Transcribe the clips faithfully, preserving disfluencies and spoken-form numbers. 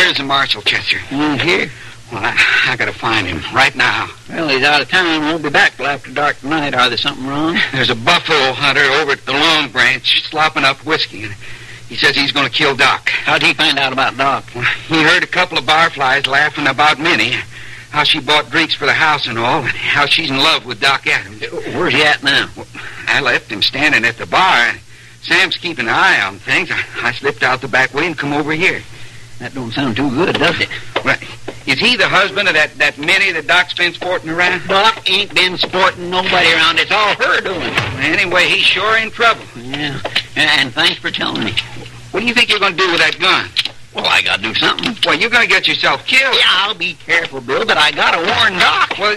Where's the marshal, Chester? He's here. Well, I, I gotta find him right now. Well, he's out of town. Won't be back till after dark tonight. Are there something wrong? There's a buffalo hunter over at the Long Branch slopping up whiskey. And he says he's going to kill Doc. How'd he find out about Doc? Well, he heard a couple of barflies laughing about Minnie, how she bought drinks for the house and all, and how she's in love with Doc Adams. Where's he at now? Well, I left him standing at the bar. Sam's keeping an eye on things. I, I slipped out the back way and come over here. That don't sound too good, does it? Well, is he the husband of that, that Minnie that Doc's been sporting around? Doc ain't been sporting nobody around. It's all her doing. Well, anyway, he's sure in trouble. Yeah, and thanks for telling me. What do you think you're going to do with that gun? Well, I got to do something. Well, you're going to get yourself killed. Yeah, I'll be careful, Bill, but I got to warn Doc. Well,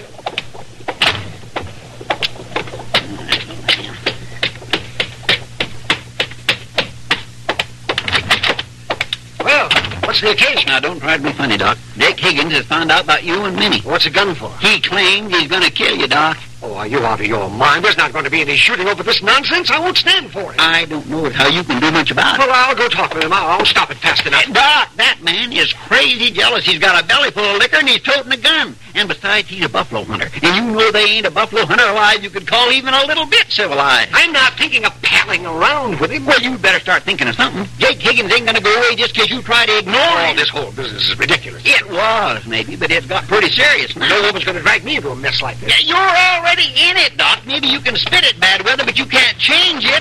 Well, what's the occasion? Now, don't try to be funny, Doc. Jake Higgins has found out about you and Minnie. What's the gun for? He claims he's going to kill you, Doc. Oh, are you out of your mind? There's not going to be any shooting over this nonsense. I won't stand for it. I don't know how you can do much about it. Well, I'll go talk with him. I'll, I'll stop it fast enough. Hey, Doc, that man is crazy jealous. He's got a belly full of liquor and he's toting a gun. And besides, he's a buffalo hunter. And you know they ain't a buffalo hunter alive you could call even a little bit civilized. I'm not thinking of palling around with him. Well, you better start thinking of something. Jake Higgins ain't going to go away just because you try to ignore Oh, him. this whole business is ridiculous. It was, maybe, but it's got pretty serious now. No woman's going to drag me into a mess like this. You're already in it, Doc. Maybe you can spit it bad weather, but you can't change it.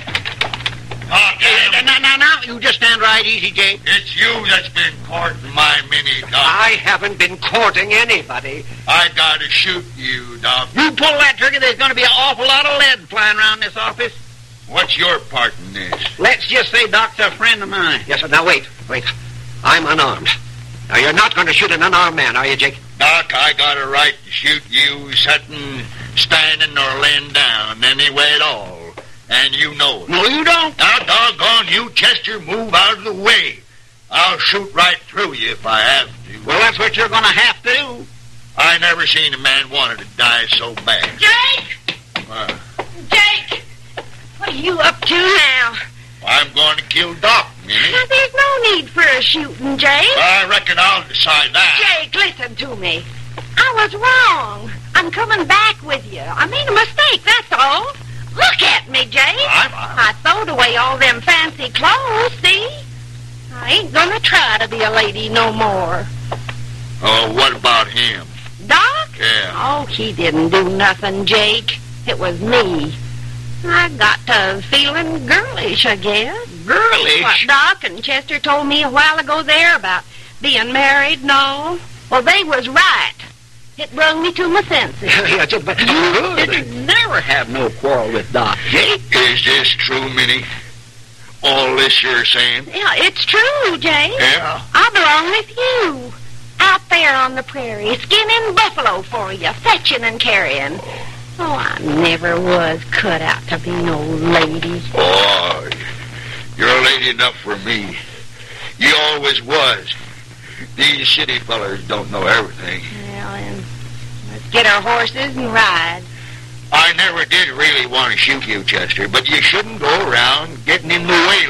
Oh, damn. Uh, now, now, now, you just stand right easy, Jake. It's you that's been courting my Minnie, Doc. I haven't been courting anybody. I gotta shoot you, Doc. You pull that trigger, there's going to be an awful lot of lead flying around this office. What's your part in this? Let's just say Doc's a friend of mine. Yes, sir. Now, wait. Wait. I'm unarmed. Now, you're not going to shoot an unarmed man, are you, Jake? Doc, I got a right to shoot you sitting, standing, or laying down anyway at all. And you know it. No, you don't. Now, doggone you, Chester, move out of the way. I'll shoot right through you if I have to. Well, that's what you're going to have to do. I never seen a man wanted to die so bad. Jake! Uh, Jake! What are you up to now? I'm going to kill Doc, Minnie. Now, there's no need for a shooting, Jake. I reckon I'll decide that. Jake, listen to me. I was wrong. I'm coming back with you. I made a mistake, that's all. Look at me, Jake. I'm, I'm... I throwed away all them fancy clothes, see? I ain't gonna try to be a lady no more. Oh, what about him? Doc? Yeah. Oh, he didn't do nothing, Jake. It was me. I got to feeling girlish, I guess. Girlish? What Doc and Chester told me a while ago there about being married and all. Well, they was right. It brung me to my senses. Yeah, Jake, but... You didn't never have no quarrel with Doc, Jake. Is this true, Minnie? All this you're saying? Yeah, it's true, Jake. Yeah. I belong with you. Out there on the prairie, skinning buffalo for you, fetching and carrying. Oh, I never was cut out to be no lady. Oh, you're a lady enough for me. You always was. These city fellers don't know everything. Well, then, let's get our horses and ride. I never did really want to shoot you, Chester, but you shouldn't go around getting in the way